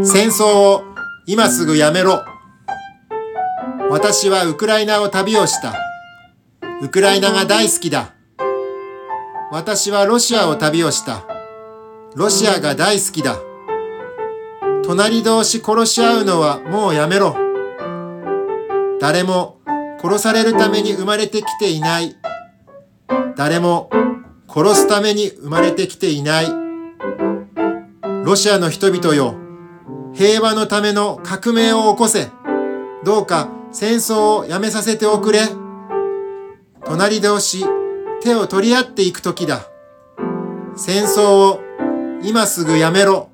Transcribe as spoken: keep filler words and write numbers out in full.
戦争を今すぐやめろ。私はウクライナを旅をした。ウクライナが大好きだ。私はロシアを旅をした。ロシアが大好きだ。隣同士殺し合うのはもうやめろ。誰も殺されるために生まれてきていない。誰も殺すために生まれてきていない。ロシアの人々よ、平和のための革命を起こせ。どうか戦争をやめさせておくれ。隣同士手を取り合っていく時だ。戦争を今すぐやめろ。